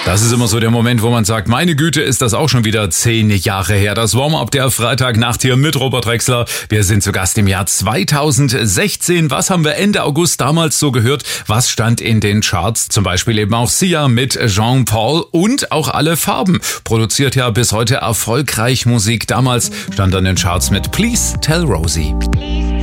Das ist immer so der Moment, wo man sagt, meine Güte, ist das auch schon wieder 10 Jahre her. Das Warm-up der Freitagnacht hier mit Robert Rexler. Wir sind zu Gast im Jahr 2016. Was haben wir Ende August damals so gehört? Was stand in den Charts? Zum Beispiel eben auch Sia mit Jean Paul und auch Alle Farben. Produziert ja bis heute erfolgreich Musik. Damals stand an den Charts mit Please Tell Rosie.